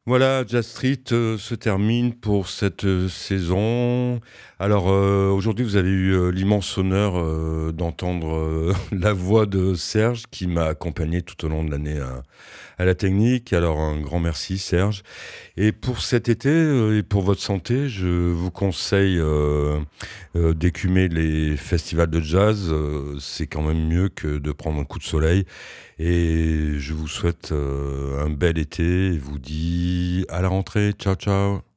Voilà, Jazz Street se termine pour cette saison. Alors aujourd'hui, vous avez eu l'immense honneur d'entendre la voix de Serge qui m'a accompagné tout au long de l'année à la technique. Alors un grand merci Serge. Et pour cet été et pour votre santé, je vous conseille d'écumer les festivals de jazz. C'est quand même mieux que de prendre un coup de soleil. Et je vous souhaite un bel été et vous dis à la rentrée. Ciao, ciao.